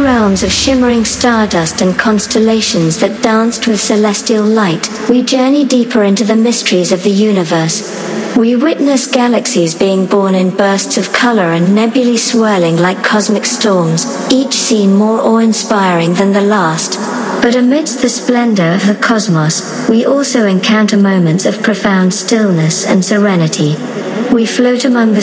realms of shimmering stardust and constellations that danced with celestial light, we journey deeper into the mysteries of the universe. We witness galaxies being born in bursts of color and nebulae swirling like cosmic storms, each scene more awe-inspiring than the last. But amidst the splendor of the cosmos, we also encounter moments of profound stillness and serenity. We float among the